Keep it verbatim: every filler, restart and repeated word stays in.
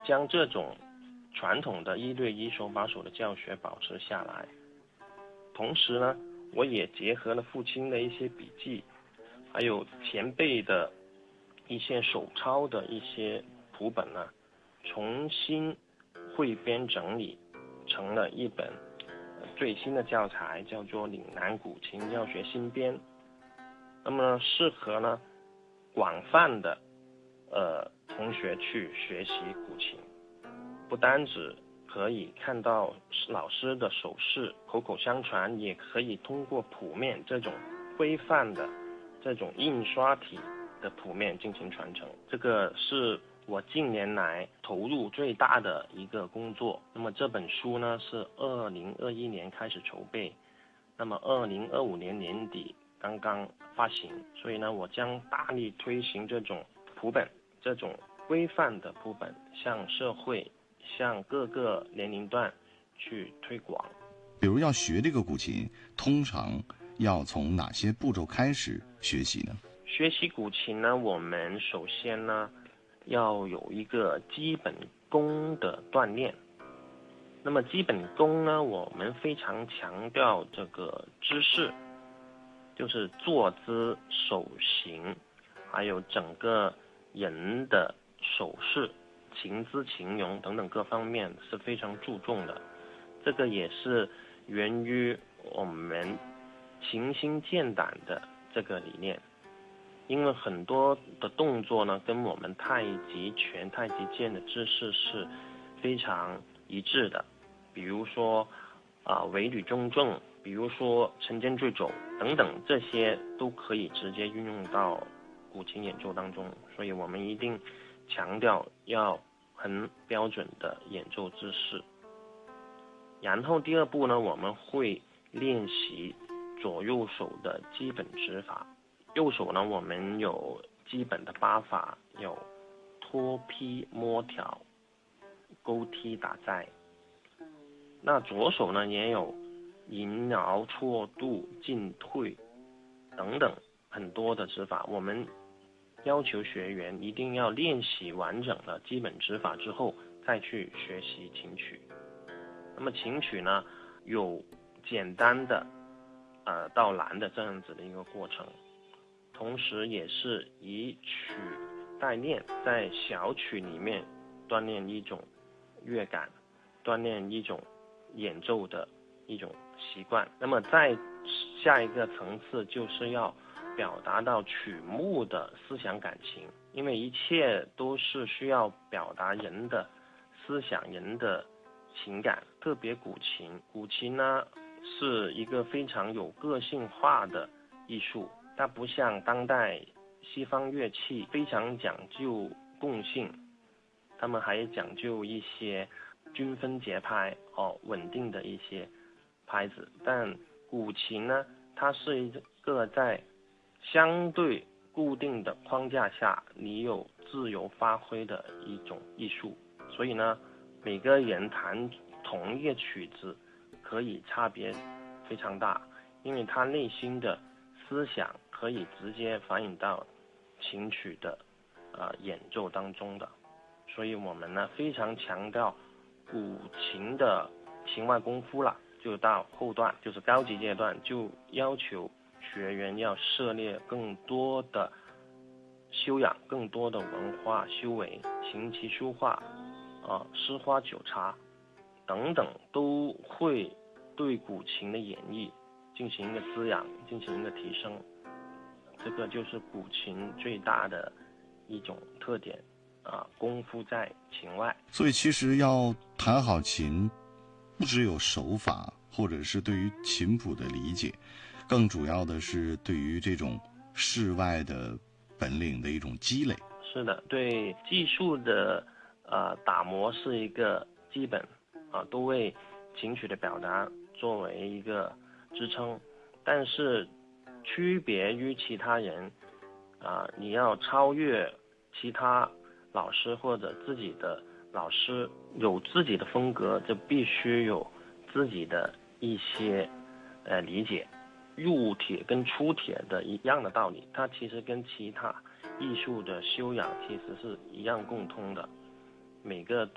将这种传统的一对一手把手的教学保持下来。同时呢，我也结合了父亲的一些笔记，还有前辈的一些手抄的一些谱本呢，重新汇编整理成了一本最新的教材，叫做《岭南古琴教学新编》。那么适合呢广泛的呃同学去学习古琴，不单只可以看到老师的手势，口口相传，也可以通过谱面这种规范的这种印刷体的谱面进行传承。这个是我近年来投入最大的一个工作。那么这本书呢是二零二一年开始筹备，那么二零二五年年底刚刚发行，所以呢我将大力推行这种谱本，这种规范的谱本，向社会向各个年龄段去推广。 比如要学这个古琴，通常要从哪些步骤开始学习呢？ 学习古琴呢，我们首先呢要有一个基本功的锻炼。那么基本功呢，我们非常强调这个姿势，就是坐姿、手型，还有整个人的手势、情姿情容等等各方面是非常注重的。这个也是源于我们勤心健胆的这个理念。因为很多的动作呢，跟我们太极拳、太极剑的姿势是非常一致的。比如说啊，尾吕中正，比如说沉肩坠肘等等，这些都可以直接运用到古琴演奏当中。所以我们一定强调要很标准的演奏姿势。然后第二步呢，我们会练习左右手的基本指法。右手呢，我们有基本的八法，有托劈摸挑、勾踢打摘。那左手呢，也有迎挠错度、进退等等很多的指法。我们要求学员一定要练习完整的基本指法之后，再去学习琴曲。那么琴曲呢，有简单的呃到难的这样子的一个过程。同时也是以曲代练，在小曲里面锻炼一种乐感，锻炼一种演奏的一种习惯。那么在下一个层次，就是要表达到曲目的思想感情，因为一切都是需要表达人的思想、人的情感。特别古琴，古琴呢是一个非常有个性化的艺术。它不像当代西方乐器非常讲究共性，他们还讲究一些均分节拍哦，稳定的一些拍子。但古琴呢，它是一个在相对固定的框架下，你有自由发挥的一种艺术。所以呢，每个人弹同一个曲子，可以差别非常大，因为他内心的思想可以直接反映到琴曲的呃演奏当中的。所以我们呢非常强调古琴的琴外功夫了，就到后段就是高级阶段，就要求学员要涉猎更多的修养，更多的文化修为，琴棋书画啊、诗花酒茶等等都会对古琴的演绎进行一个滋养，进行一个提升。这个就是古琴最大的一种特点啊，功夫在琴外。 所以其实要弹好琴，不只有手法或者是对于琴谱的理解，更主要的是对于这种室外的本领的一种积累。 是的，对技术的呃打磨是一个基本啊，都为琴曲的表达作为一个支撑。但是区别于其他人啊，你要超越其他老师或者自己的老师，有自己的风格，就必须有自己的一些呃理解。入铁跟出铁的一样的道理，它其实跟其他艺术的修养其实是一样共通的。每个